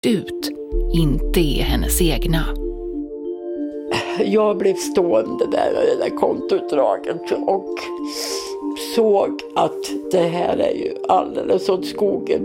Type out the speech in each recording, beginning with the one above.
ut inte är hennes egna. Jag blev stående där med det där kontoutdraget och såg att det här är ju alldeles åt skogen.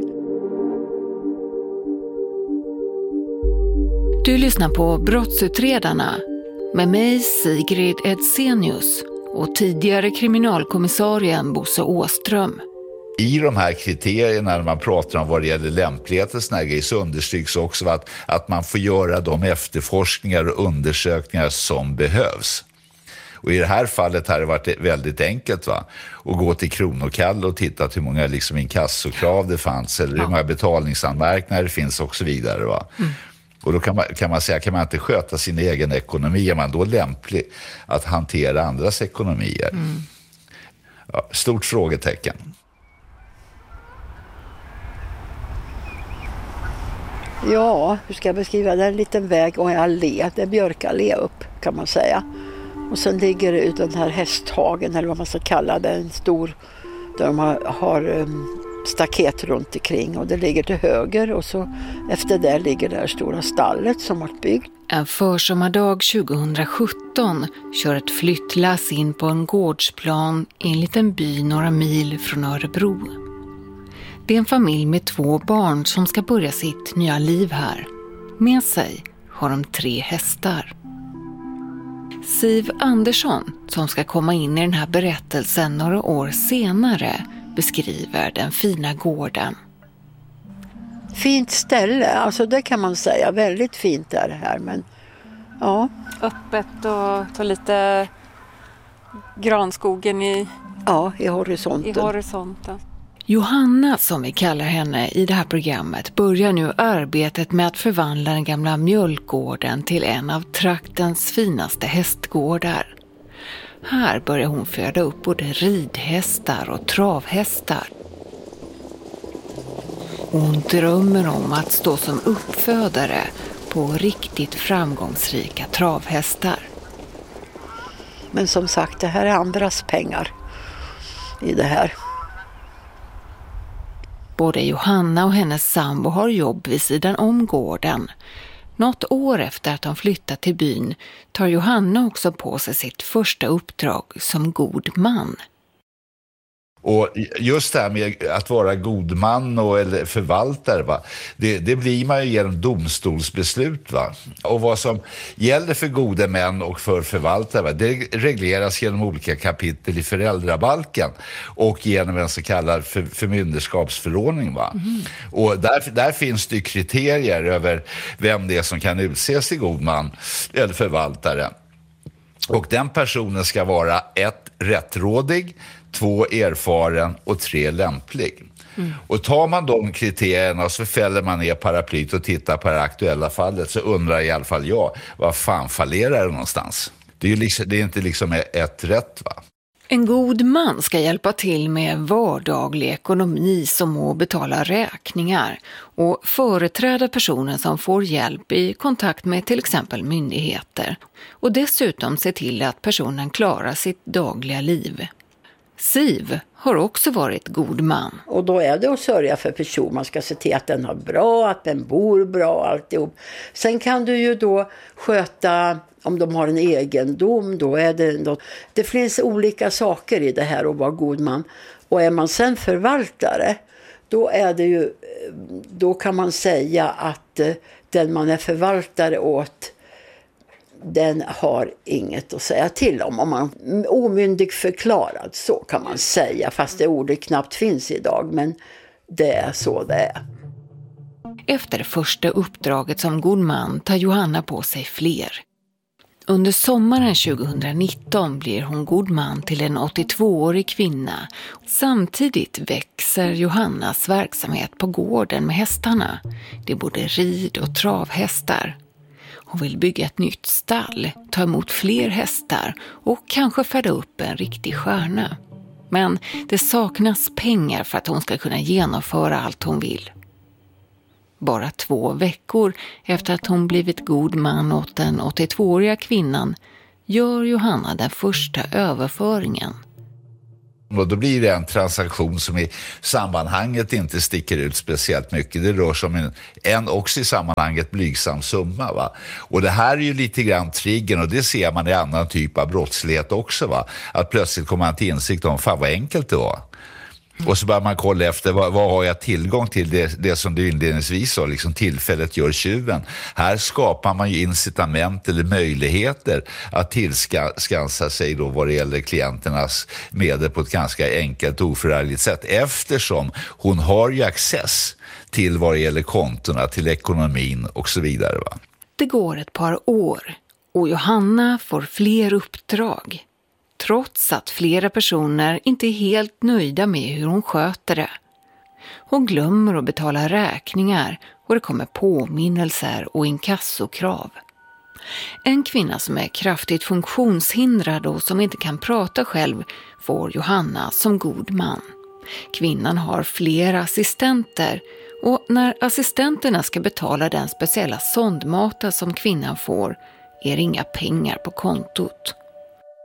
Du lyssnar på Brottsutredarna med mig Sigrid Edsenius och tidigare kriminalkommissarien Bosse Åström. I de här kriterierna när man pratar om vad det gäller lämplighet och såna grejer så understryks också att man får göra de efterforskningar och undersökningar som behövs. Och i det här fallet har det varit väldigt enkelt att gå till Kronokall och titta hur många liksom inkassokrav det fanns eller hur många betalningsanmärkningar det finns och så vidare. Och då kan man säga, kan man inte sköta sin egen ekonomi, är man då lämplig att hantera andras ekonomier? Ja, stort frågetecken. Ja, hur ska jag beskriva det? En liten väg och en allé, det är björkallé upp kan man säga. Och sen ligger det ut den här hästhagen eller vad man ska kalla det, en stor, där de har staket runt omkring och det ligger till höger och så efter det ligger det här stora stallet som har byggt. En försommardag 2017 kör ett flyttlass in på en gårdsplan i en liten by några mil från Örebro. Det är en familj med 2 barn som ska börja sitt nya liv här. Med sig har de 3 hästar. Siv Andersson, som ska komma in i den här berättelsen några år senare, beskriver den fina gården. Fint ställe, alltså det kan man säga. Väldigt fint är det här, men ja. Öppet och lite granskogen i horisonten. Johanna, som vi kallar henne i det här programmet, börjar nu arbetet med att förvandla den gamla mjölkgården till en av traktens finaste hästgårdar. Här börjar hon föda upp både ridhästar och travhästar. Och hon drömmer om att stå som uppfödare på riktigt framgångsrika travhästar. Men som sagt, det här är andras pengar i det här. Både Johanna och hennes sambo har jobb vid sidan om gården. Något år efter att de flyttat till byn tar Johanna också på sig sitt första uppdrag som god man. Och just det här med att vara god man eller förvaltare, det blir man ju genom domstolsbeslut. Och vad som gäller för gode män och för förvaltare, det regleras genom olika kapitel i föräldrabalken och genom en så kallad förmynderskapsförordning. Och där finns det kriterier över vem det är som kan utses till god man eller förvaltare. Och den personen ska vara 1 rättrådig, 2 erfaren och 3 lämplig. Och tar man de kriterierna så fäller man ner paraplyt och tittar på det aktuella fallet, så undrar i alla fall jag, vad fan fallerar det någonstans? Det är inte liksom ett rätt, va? En god man ska hjälpa till med vardaglig ekonomi som att betala räkningar och företräda personen som får hjälp i kontakt med till exempel myndigheter och dessutom se till att personen klarar sitt dagliga liv. Siv har också varit god man. Och då är det att sörja för person. Man ska se till att den har bra, att den bor bra, alltihop. Sen kan du ju då sköta, om de har en egendom, då är det finns olika saker i det här att vara god man. Och är man sen förvaltare, då kan man säga att den man är förvaltare åt, den har inget att säga till om man är omyndig förklarad, så kan man säga, fast det ordet knappt finns idag, men det är så det är. Efter det första uppdraget som god man tar Johanna på sig fler. Under sommaren 2019 blir hon god man till en 82-årig kvinna. Samtidigt växer Johannas verksamhet på gården med hästarna. Det är både rid- och travhästar. Hon vill bygga ett nytt stall, ta emot fler hästar och kanske föda upp en riktig stjärna. Men det saknas pengar för att hon ska kunna genomföra allt hon vill. Bara 2 veckor efter att hon blivit god man åt den 82-åriga kvinnan gör Johanna den första överföringen. Och då blir det en transaktion som i sammanhanget inte sticker ut speciellt mycket. Det rör sig om en också i sammanhanget blygsam summa. Va? Och det här är ju lite grann triggern, och det ser man i annan typ av brottslighet också. Va? Att plötsligt kommer man till insikt om fan vad enkelt det var. Och så börjar man kolla efter vad har jag tillgång till, det som du inledningsvis sa, liksom tillfället gör tjuven. Här skapar man ju incitament eller möjligheter att tillskansa sig då vad det gäller klienternas medel på ett ganska enkelt och oförargligt sätt, eftersom hon har ju access till vad det gäller kontona, till ekonomin och så vidare. Va? Det går ett par år och Johanna får fler uppdrag. Trots att flera personer inte är helt nöjda med hur hon sköter det. Hon glömmer att betala räkningar och det kommer påminnelser och inkassokrav. En kvinna som är kraftigt funktionshindrad och som inte kan prata själv får Johanna som god man. Kvinnan har flera assistenter och när assistenterna ska betala den speciella sondmata som kvinnan får är det inga pengar på kontot.